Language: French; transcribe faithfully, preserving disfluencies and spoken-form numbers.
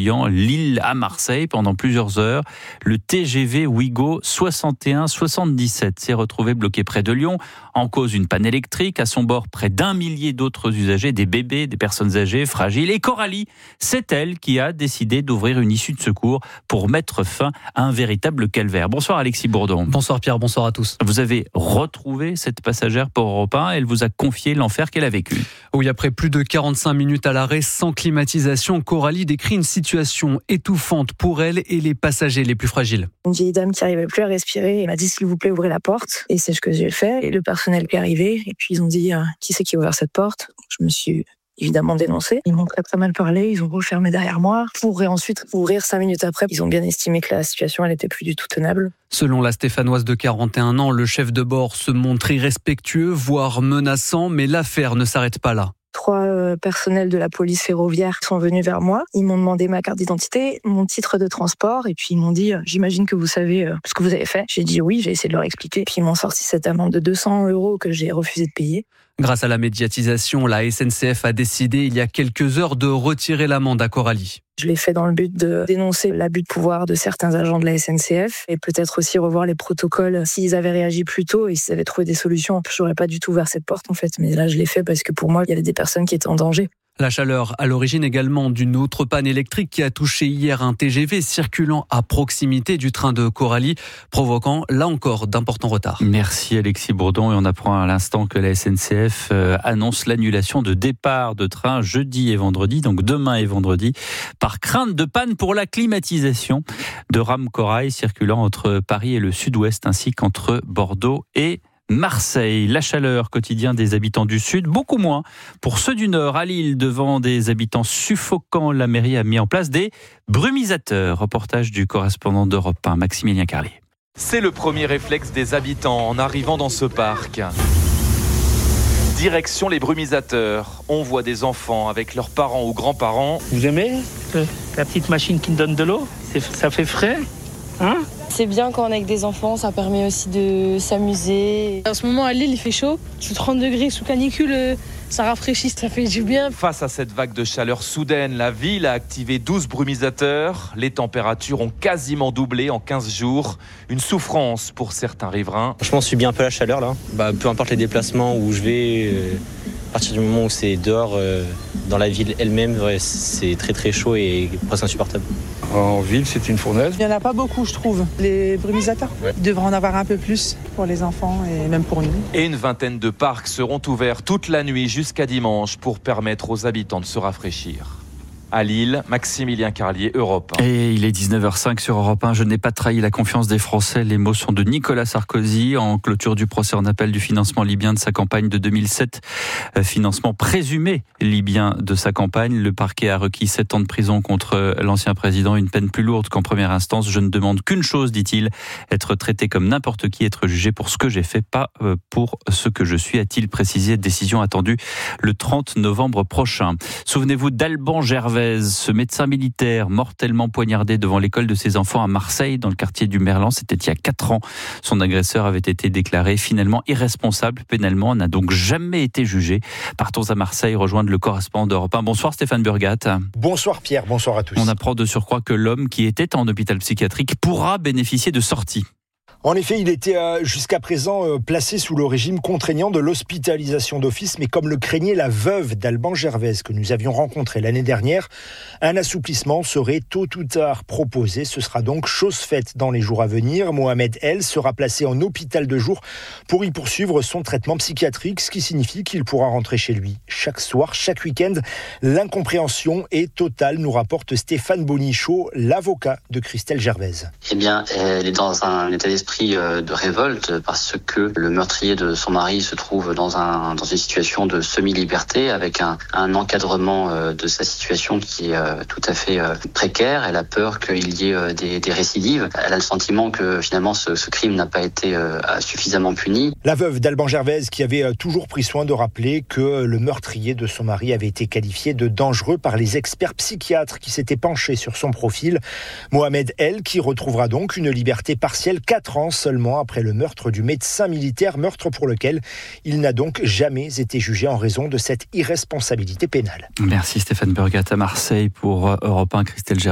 reliant Lille à Marseille pendant plusieurs heures. Le T G V Ouigo soixante et un soixante-dix-sept s'est retrouvé bloqué près de Lyon. En cause, une panne électrique. À son bord, près d'un millier d'autres usagers, des bébés, des personnes âgées, fragiles. Et Coralie, c'est elle qui a décidé d'ouvrir une issue de secours pour mettre fin à un véritable calvaire. Bonsoir Alexis Bourdon. Bonsoir Pierre, bonsoir à tous. Vous avez retrouvé cette passagère pour Europe un. Elle vous a confié l'enfer qu'elle a vécu. Oui, après plus de quarante-cinq minutes à l'arrêt sans climatisation, Coralie décrit une situation étouffante pour elle et les passagers les plus fragiles. Une vieille dame qui n'arrivait plus à respirer, elle m'a dit s'il vous plaît ouvrez la porte. Et c'est ce que j'ai fait. Et le personnel qui est arrivé. Et puis ils ont dit euh, qui c'est qui a ouvert cette porte. Je me suis évidemment dénoncé. Ils m'ont très très mal parlé. Ils ont refermé derrière moi pour ensuite ouvrir cinq minutes après. Ils ont bien estimé que la situation elle était plus du tout tenable. Selon la Stéphanoise de quarante et un ans, le chef de bord se montre irrespectueux, voire menaçant, mais l'affaire ne s'arrête pas là. Trois euh, personnels de la police ferroviaire sont venus vers moi. Ils m'ont demandé ma carte d'identité, mon titre de transport, et puis ils m'ont dit euh, « J'imagine que vous savez euh, ce que vous avez fait ». J'ai dit oui, j'ai essayé de leur expliquer. Puis ils m'ont sorti cette amende de deux cents euros que j'ai refusé de payer. Grâce à la médiatisation, la S N C F a décidé il y a quelques heures de retirer l'amende à Coralie. Je l'ai fait dans le but de dénoncer l'abus de pouvoir de certains agents de la S N C F et peut-être aussi revoir les protocoles. S'ils avaient réagi plus tôt et s'ils avaient trouvé des solutions, je n'aurais pas du tout ouvert cette porte en fait. Mais là, je l'ai fait parce que pour moi, il y avait des personnes qui étaient en danger. La chaleur à l'origine également d'une autre panne électrique qui a touché hier un T G V circulant à proximité du train de Coralie, provoquant là encore d'importants retards. Merci Alexis Bourdon, et on apprend à l'instant que la S N C F annonce l'annulation de départ de train jeudi et vendredi, donc demain et vendredi, par crainte de panne pour la climatisation de rames Corail circulant entre Paris et le sud-ouest ainsi qu'entre Bordeaux et Marseille. La chaleur quotidien des habitants du Sud, beaucoup moins pour ceux du Nord. À Lille, devant des habitants suffocants, la mairie a mis en place des brumisateurs. Reportage du correspondant d'Europe un, Maximilien Carlier. C'est le premier réflexe des habitants en arrivant dans ce parc. Direction les brumisateurs. On voit des enfants avec leurs parents ou grands-parents. Vous aimez la petite machine qui me donne de l'eau? Ça fait frais, hein? C'est bien quand on est avec des enfants, ça permet aussi de s'amuser. En ce moment à Lille, il fait chaud, sous trente degrés, sous canicule, ça rafraîchit, ça fait du bien. Face à cette vague de chaleur soudaine, la ville a activé douze brumisateurs. Les températures ont quasiment doublé en quinze jours. Une souffrance pour certains riverains. Franchement, je subis un peu la chaleur là. Bah, peu importe les déplacements où je vais, euh, à partir du moment où c'est dehors, euh, dans la ville elle-même, ouais, c'est très très chaud et presque insupportable. En ville, c'est une fournaise. Il n'y en a pas beaucoup, je trouve, les brumisateurs. Ouais. Il devrait en avoir un peu plus pour les enfants et même pour nous. Et une vingtaine de parcs seront ouverts toute la nuit jusqu'à dimanche pour permettre aux habitants de se rafraîchir. À Lille, Maximilien Carlier, Europe un. Et il est dix-neuf heures cinq sur Europe un. Je n'ai pas trahi la confiance des Français. Les mots sont de Nicolas Sarkozy en clôture du procès en appel du financement libyen de sa campagne de deux mille sept. Financement présumé libyen de sa campagne. Le parquet a requis sept ans de prison contre l'ancien président, une peine plus lourde qu'en première instance. Je ne demande qu'une chose, dit-il, être traité comme n'importe qui, être jugé pour ce que j'ai fait, pas pour ce que je suis, a-t-il précisé. Décision attendue le trente novembre prochain. Souvenez-vous d'Alban Gervais, ce médecin militaire mortellement poignardé devant l'école de ses enfants à Marseille, dans le quartier du Merlan. C'était il y a quatre ans. Son agresseur avait été déclaré finalement irresponsable pénalement, n'a donc jamais été jugé. Partons à Marseille rejoindre le correspondant d'Europe un. Bonsoir Stéphane Burgat. Bonsoir Pierre, bonsoir à tous. On apprend de surcroît que l'homme qui était en hôpital psychiatrique pourra bénéficier de sorties. En effet, il était euh, jusqu'à présent euh, placé sous le régime contraignant de l'hospitalisation d'office, mais comme le craignait la veuve d'Alban Gervais que nous avions rencontré l'année dernière, un assouplissement serait tôt ou tard proposé. Ce sera donc chose faite dans les jours à venir. Mohamed El sera placé en hôpital de jour pour y poursuivre son traitement psychiatrique, ce qui signifie qu'il pourra rentrer chez lui chaque soir, chaque week-end. L'incompréhension est totale, nous rapporte Stéphane Bonichot, l'avocat de Christelle Gervais. Eh bien, elle est dans un état d'esprit de révolte parce que le meurtrier de son mari se trouve dans un dans une situation de semi-liberté avec un, un encadrement de sa situation qui est tout à fait précaire. Elle a peur qu'il y ait des, des récidives. Elle a le sentiment que finalement ce, ce crime n'a pas été suffisamment puni. La veuve d'Alban Gervais qui avait toujours pris soin de rappeler que le meurtrier de son mari avait été qualifié de dangereux par les experts psychiatres qui s'étaient penchés sur son profil. Mohamed El qui retrouvera donc une liberté partielle quatre ans seulement après le meurtre du médecin militaire, meurtre pour lequel il n'a donc jamais été jugé en raison de cette irresponsabilité pénale. Merci Stéphane Burgat à Marseille pour Europe un, Christelle Gervais.